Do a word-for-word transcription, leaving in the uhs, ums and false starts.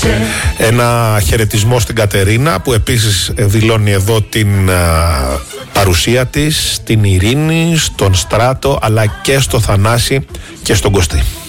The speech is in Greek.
Ένα χαιρετισμό στην Κατερίνα που επίσης δηλώνει εδώ την α, παρουσία της, στην Ειρήνη, στον Στράτο αλλά και στο Θανάση και στον Κωστή.